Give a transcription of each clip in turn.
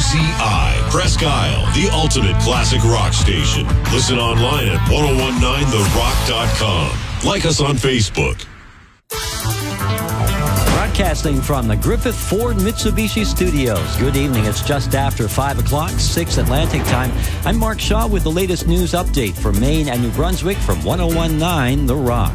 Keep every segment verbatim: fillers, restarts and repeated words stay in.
C I, Presque Isle, the ultimate classic rock station. Listen online at ten nineteen the rock dot com. Like us on Facebook. Broadcasting from the Griffith Ford Mitsubishi Studios. Good evening. It's just after five o'clock, six Atlantic time. I'm Mark Shaw with the latest news update for Maine and New Brunswick from ten nineteen The Rock.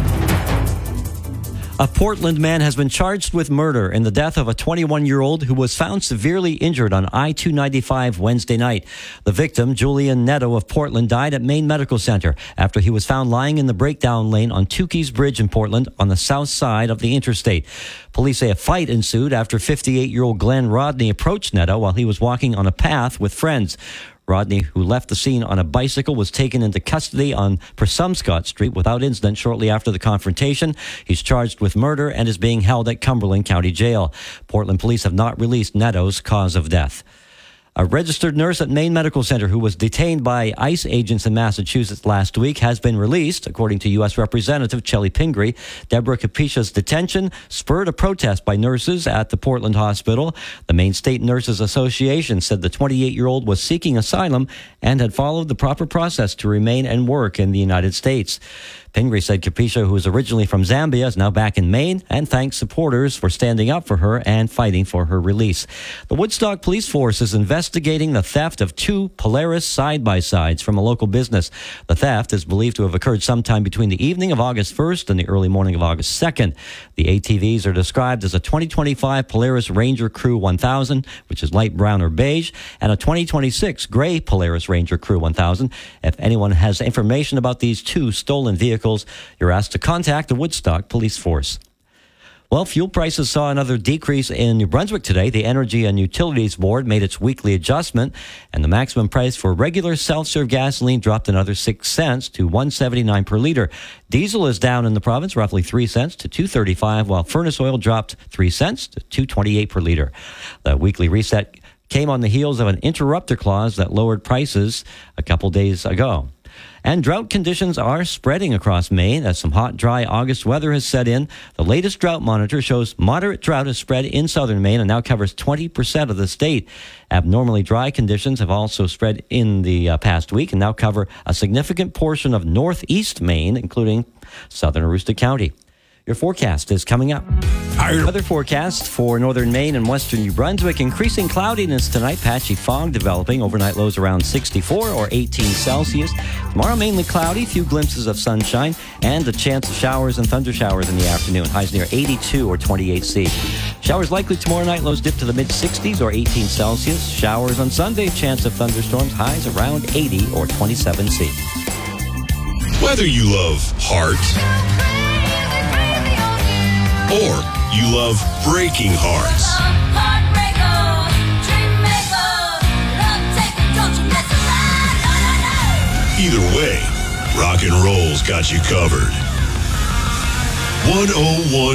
A Portland man has been charged with murder in the death of a twenty-one-year-old who was found severely injured on I two ninety-five Wednesday night. The victim, Julian Netto of Portland, died at Maine Medical Center after he was found lying in the breakdown lane on Tukey's Bridge in Portland on the south side of the interstate. Police say a fight ensued after fifty-eight-year-old Glenn Rodney approached Netto while he was walking on a path with friends. Rodney, who left the scene on a bicycle, was taken into custody on Persumscott Street without incident shortly after the confrontation. He's charged with murder and is being held at Cumberland County Jail. Portland police have not released Netto's cause of death. A registered nurse at Maine Medical Center who was detained by ICE agents in Massachusetts last week has been released, according to U S Representative Chellie Pingree. Deborah Capicia's detention spurred a protest by nurses at the Portland hospital. The Maine State Nurses Association said the twenty-eight-year-old was seeking asylum and had followed the proper process to remain and work in the United States. Pingree said Capicia, who is originally from Zambia, is now back in Maine and thanked supporters for standing up for her and fighting for her release. The Woodstock Police Force is investigating the theft of two Polaris side-by-sides from a local business. The theft is believed to have occurred sometime between the evening of August first and the early morning of August second. The A T Vs are described as a twenty twenty-five Polaris Ranger Crew one thousand, which is light brown or beige, and a twenty twenty-six gray Polaris Ranger Crew one thousand. If anyone has information about these two stolen vehicles, you're asked to contact the Woodstock Police Force. Well, fuel prices saw another decrease in New Brunswick today. The Energy and Utilities Board made its weekly adjustment, and the maximum price for regular self-serve gasoline dropped another six cents to one seventy-nine per liter. Diesel is down in the province roughly three cents to two thirty-five, while furnace oil dropped three cents to two twenty-eight per liter. The weekly reset came on the heels of an interrupter clause that lowered prices a couple days ago. And drought conditions are spreading across Maine as some hot, dry August weather has set in. The latest drought monitor shows moderate drought has spread in southern Maine and now covers twenty percent of the state. Abnormally dry conditions have also spread in the uh, past week and now cover a significant portion of northeast Maine, including southern Aroostook County. Your forecast is coming up. Weather forecast for northern Maine and western New Brunswick. Increasing cloudiness tonight. Patchy fog developing. Overnight lows around sixty-four or eighteen Celsius. Tomorrow mainly cloudy. Few glimpses of sunshine. And a chance of showers and thunder showers in the afternoon. Highs near eighty-two or twenty-eight C. Showers likely tomorrow night. Lows dip to the mid-sixties or eighteen Celsius. Showers on Sunday. Chance of thunderstorms. Highs around eighty or twenty-seven C. Whether you love heart or you love breaking hearts, either way, rock and roll's got you covered. one oh one